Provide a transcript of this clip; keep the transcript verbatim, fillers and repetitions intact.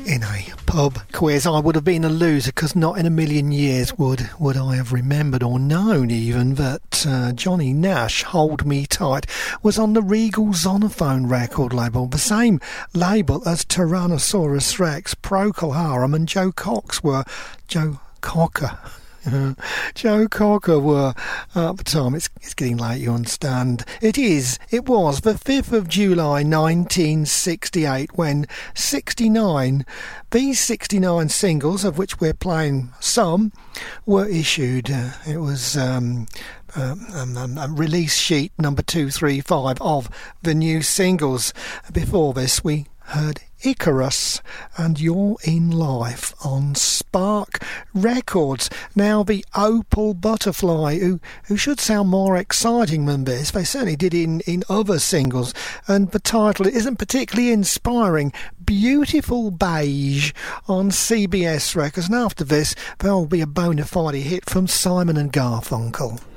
in a pub quiz, I would have been a loser, because not in a million years would would I have remembered or known even that uh, Johnny Nash, Hold Me Tight, was on the Regal Zonophone record label, the same label as Tyrannosaurus Rex, Procol Harum and Joe Cox were. Joe Cocker. Uh, Joe Cocker were uh, at the time. It's, it's getting late, you understand. It is, it was the fifth of July nineteen sixty-eight when sixty-nine, these sixty-nine singles, of which we're playing some, were issued. Uh, it was um, um, um, um, release sheet number two three five of the new singles. Before this, we heard Icarus and You're in Life on Spark Records. Now the Opal Butterfly, who who should sound more exciting than this. They certainly did in, in other singles, and the title isn't particularly inspiring. Beautiful Beige on C B S Records, and after this there'll be a bona fide hit from Simon and Garfunkel.